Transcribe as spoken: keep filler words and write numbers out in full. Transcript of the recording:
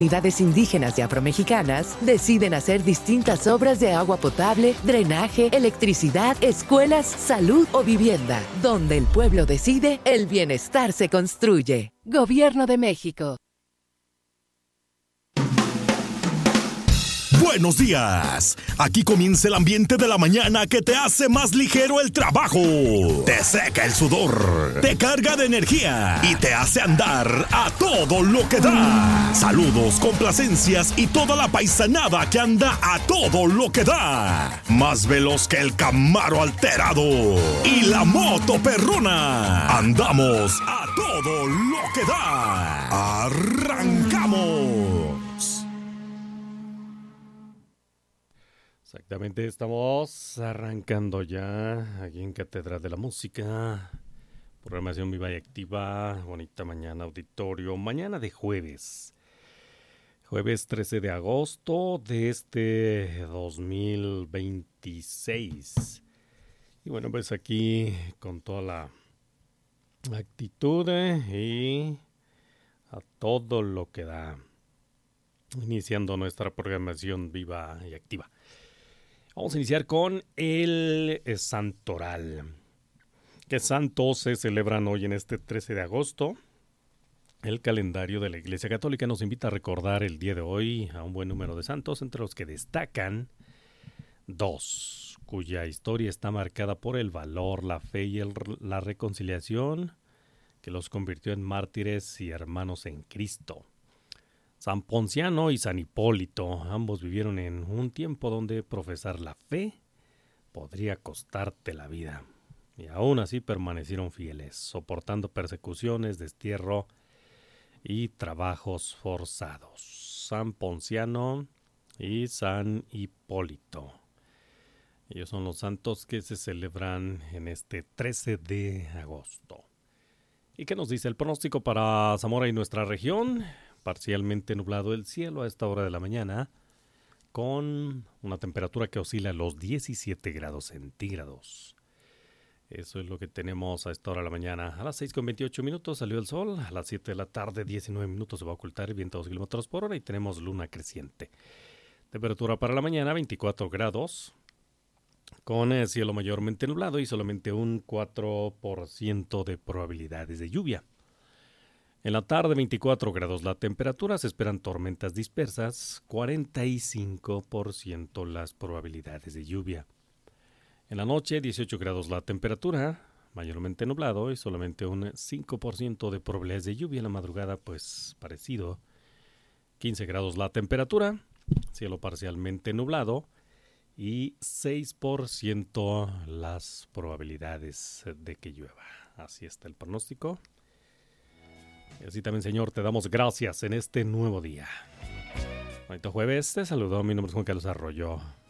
Comunidades indígenas y afromexicanas deciden hacer distintas obras de agua potable, drenaje, electricidad, escuelas, salud o vivienda. Donde el pueblo decide, el bienestar se construye. Gobierno de México. Buenos días. Aquí comienza el ambiente de la mañana que te hace más ligero el trabajo. Te seca el sudor, te carga de energía y te hace andar a todo lo que da. Saludos, complacencias y toda la paisanada que anda a todo lo que da. Más veloz que el Camaro alterado y la moto perrona. Andamos a todo lo que da. Arrancamos. Exactamente, estamos arrancando ya aquí en Catedral de la Música. Programación viva y activa, bonita mañana, auditorio. Mañana de jueves, jueves trece de agosto de este dos mil veintiséis. Y bueno, pues aquí con toda la actitud y a todo lo que da. Iniciando nuestra programación viva y activa. Vamos a iniciar con el Santoral. ¿Qué santos se celebran hoy en este trece de agosto? El calendario de la Iglesia Católica nos invita a recordar el día de hoy a un buen número de santos, entre los que destacan dos, cuya historia está marcada por el valor, la fe y el, la reconciliación, que los convirtió en mártires y hermanos en Cristo. San Ponciano y San Hipólito, ambos vivieron en un tiempo donde profesar la fe podría costarte la vida. Y aún así permanecieron fieles, soportando persecuciones, destierro y trabajos forzados. San Ponciano y San Hipólito. Ellos son los santos que se celebran en este trece de agosto. ¿Y qué nos dice el pronóstico para Zamora y nuestra región? Parcialmente nublado el cielo a esta hora de la mañana, con una temperatura que oscila a los diecisiete grados centígrados. Eso es lo que tenemos a esta hora de la mañana. A las seis con veintiocho minutos salió el sol, a las siete de la tarde, diecinueve minutos se va a ocultar el viento a dos kilómetros por hora y tenemos luna creciente. Temperatura para la mañana, veinticuatro grados, con el cielo mayormente nublado y solamente un cuatro por ciento de probabilidades de lluvia. En la tarde, veinticuatro grados la temperatura, se esperan tormentas dispersas, cuarenta y cinco por ciento las probabilidades de lluvia. En la noche, dieciocho grados la temperatura, mayormente nublado y solamente un cinco por ciento de probabilidades de lluvia. En la madrugada, pues parecido, quince grados la temperatura, cielo parcialmente nublado y seis por ciento las probabilidades de que llueva. Así está el pronóstico. Y así también, Señor, te damos gracias en este nuevo día. Bonito jueves, te saludo, mi nombre es Juan Carlos Arroyo.